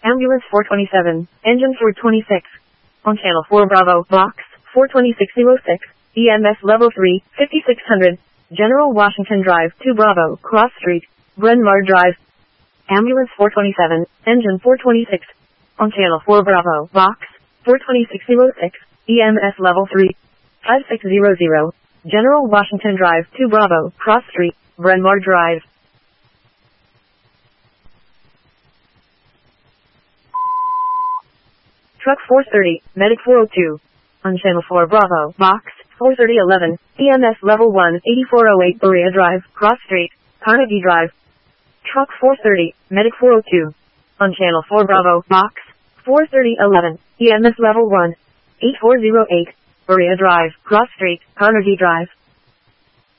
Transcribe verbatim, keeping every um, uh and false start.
Ambulance four twenty-seven, engine four twenty-six. On channel four Bravo, box four twenty-six oh six, E M S level three, fifty-six hundred, General Washington Drive, two Bravo, Cross Street, Bryn Mawr Drive. Ambulance four twenty-seven, engine four twenty-six. On channel four Bravo, box four twenty-six oh six, E M S level three, five six zero zero, General Washington Drive, two Bravo, Cross Street, Bryn Mawr Drive. Truck four thirty, Medic four oh two. On channel four Bravo, box four thirty eleven, E M S level one, eighty-four oh eight Berea Drive, Cross Street, Carnegie Drive. Truck four thirty, Medic four oh two. On channel four Bravo, box four thirty eleven, E M S level one, eighty-four oh eight Berea Drive, Cross Street, Carnegie Drive.